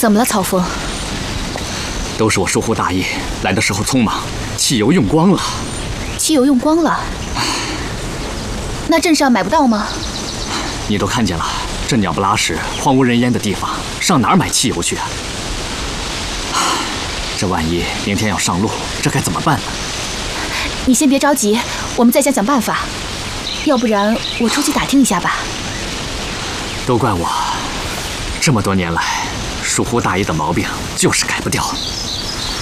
怎么了，曹峰？ 都是我疏忽大意，来的时候匆忙，汽油用光了。 汽油用光了？那镇上买不到吗？ 你都看见了，这鸟不拉屎、荒无人烟的地方，上哪儿买汽油去啊？这万一明天要上路，这该怎么办呢？ 你先别着急，我们再想想办法。要不然我出去打听一下吧。 都怪我，这么多年来疏忽大意的毛病就是改不掉。